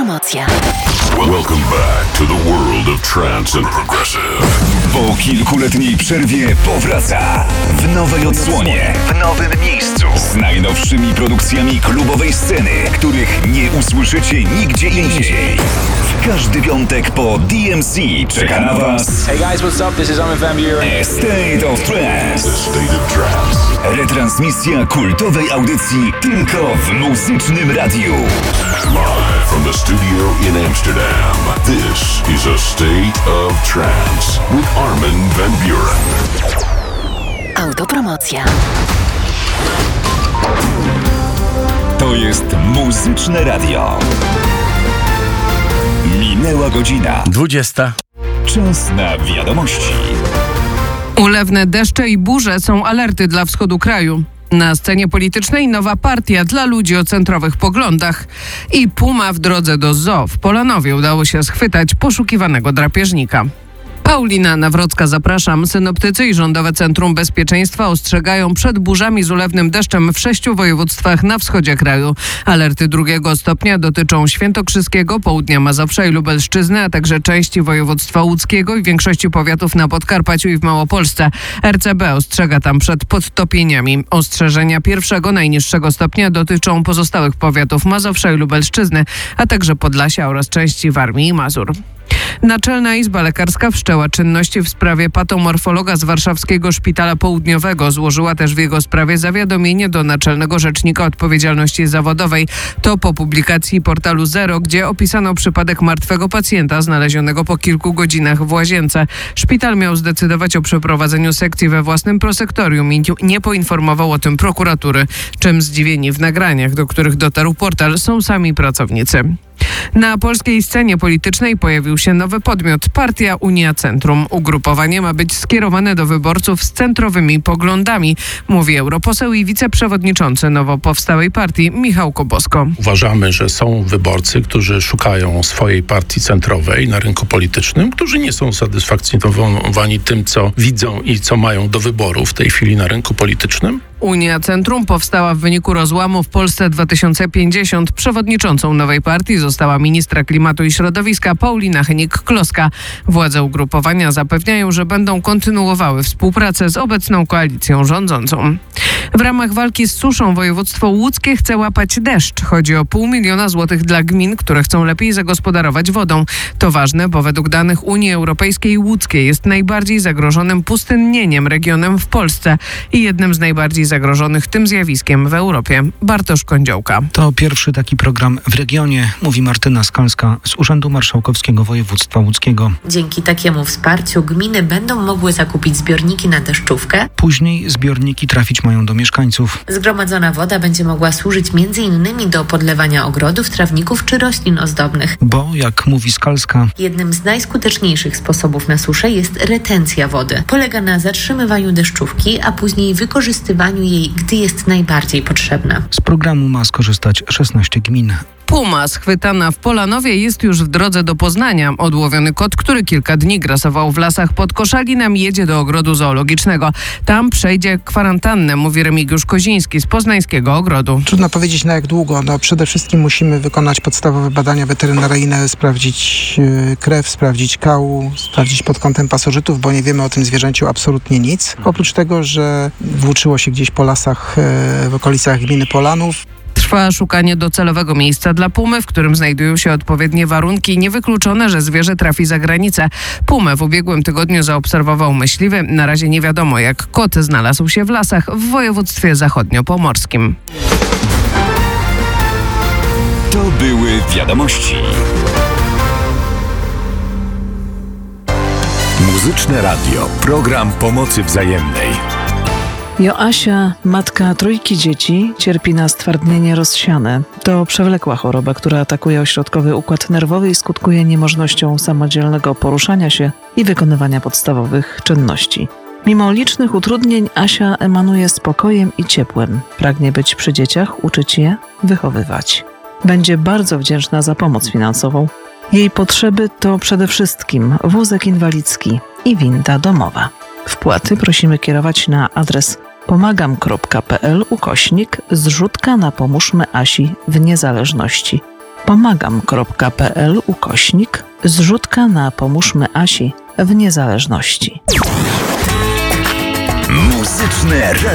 Autopromocja. Welcome back to the world of trance and progressive. Po kilkuletniej przerwie powraca w nowej odsłonie, w nowym miejscu, z najnowszymi produkcjami klubowej sceny, których nie usłyszycie nigdzie indziej. W każdy piątek po DMC czeka na Was Hey guys, what's up? This is Armin van Buuren. A State of Trance. The State of Trance. Retransmisja kultowej audycji tylko w muzycznym radiu. Live from the studio in Amsterdam. This is A State of Trance with Armin van Buuren. Autopromocja. To jest muzyczne radio. Minęła godzina 20. Czas na wiadomości. Ulewne deszcze i burze są alerty dla wschodu kraju. Na scenie politycznej nowa partia dla ludzi o centrowych poglądach. I puma w drodze do zoo. W Polanowie udało się schwytać poszukiwanego drapieżnika. Paulina Nawrocka, zapraszam. Synoptycy i Rządowe Centrum Bezpieczeństwa ostrzegają przed burzami z ulewnym deszczem w 6 województwach na wschodzie kraju. Alerty 2 stopnia dotyczą Świętokrzyskiego, południa Mazowsza i Lubelszczyzny, a także części województwa łódzkiego i większości powiatów na Podkarpaciu i w Małopolsce. RCB ostrzega tam przed podtopieniami. Ostrzeżenia 1 najniższego stopnia dotyczą pozostałych powiatów Mazowsza i Lubelszczyzny, a także Podlasia oraz części Warmii i Mazur. Naczelna Izba Lekarska wszczęła czynności w sprawie patomorfologa z warszawskiego Szpitala Południowego. Złożyła też w jego sprawie zawiadomienie do Naczelnego Rzecznika Odpowiedzialności Zawodowej. To po publikacji portalu Zero, gdzie opisano przypadek martwego pacjenta znalezionego po kilku godzinach w łazience. Szpital miał zdecydować o przeprowadzeniu sekcji we własnym prosektorium i nie poinformował o tym prokuratury. Czym zdziwieni w nagraniach, do których dotarł portal, są sami pracownicy. Na polskiej scenie politycznej pojawił się nowy podmiot, partia Unia Centrum. Ugrupowanie ma być skierowane do wyborców z centrowymi poglądami, mówi europoseł i wiceprzewodniczący nowo powstałej partii Michał Kobosko. Uważamy, że są wyborcy, którzy szukają swojej partii centrowej na rynku politycznym, którzy nie są satysfakcjonowani tym, co widzą i co mają do wyboru w tej chwili na rynku politycznym. Unia Centrum powstała w wyniku rozłamu w Polsce 2050. Przewodniczącą nowej partii została ministra klimatu i środowiska Paulina Hennig-Kloska. Władze ugrupowania zapewniają, że będą kontynuowały współpracę z obecną koalicją rządzącą. W ramach walki z suszą województwo łódzkie chce łapać deszcz. Chodzi o 500 000 złotych dla gmin, które chcą lepiej zagospodarować wodą. To ważne, bo według danych Unii Europejskiej łódzkie jest najbardziej zagrożonym pustynnieniem regionem w Polsce i jednym z najbardziej zagrożonych tym zjawiskiem w Europie. Bartosz Kądziołka. To pierwszy taki program w regionie, mówi Martyna Skalska z Urzędu Marszałkowskiego Województwa Łódzkiego. Dzięki takiemu wsparciu gminy będą mogły zakupić zbiorniki na deszczówkę. Później zbiorniki trafić mają do mieszkańców. Zgromadzona woda będzie mogła służyć m.in. do podlewania ogrodów, trawników czy roślin ozdobnych. Bo, jak mówi Skalska, jednym z najskuteczniejszych sposobów na suszę jest retencja wody. Polega na zatrzymywaniu deszczówki, a później wykorzystywaniu jej, gdy jest najbardziej potrzebna. Z programu ma skorzystać 16 gmin. Puma schwytana w Polanowie jest już w drodze do Poznania. Odłowiony kot, który kilka dni grasował w lasach pod Koszalinem, jedzie do ogrodu zoologicznego. Tam przejdzie kwarantannę, mówi Remigiusz Koziński z poznańskiego ogrodu. Trudno powiedzieć na jak długo. Przede wszystkim musimy wykonać podstawowe badania weterynaryjne, sprawdzić krew, sprawdzić kał, sprawdzić pod kątem pasożytów, bo nie wiemy o tym zwierzęciu absolutnie nic. Oprócz tego, że włóczyło się gdzieś po lasach w okolicach gminy Polanów. Trwa szukanie docelowego miejsca dla pumy, w którym znajdują się odpowiednie warunki. Niewykluczone, że zwierzę trafi za granicę. Pumę w ubiegłym tygodniu zaobserwował myśliwy. Na razie nie wiadomo, jak kot znalazł się w lasach w województwie zachodniopomorskim. To były wiadomości. Muzyczne radio. Program pomocy wzajemnej. Joasia, matka 3 dzieci, cierpi na stwardnienie rozsiane. To przewlekła choroba, która atakuje ośrodkowy układ nerwowy i skutkuje niemożnością samodzielnego poruszania się i wykonywania podstawowych czynności. Mimo licznych utrudnień Asia emanuje spokojem i ciepłem. Pragnie być przy dzieciach, uczyć je, wychowywać. Będzie bardzo wdzięczna za pomoc finansową. Jej potrzeby to przede wszystkim wózek inwalidzki i winda domowa. Wpłaty prosimy kierować na adres pomagam.pl/zrzutka na Pomóżmy Asi w Niezależności. pomagam.pl/zrzutka na Pomóżmy Asi w niezależności. Muzyczne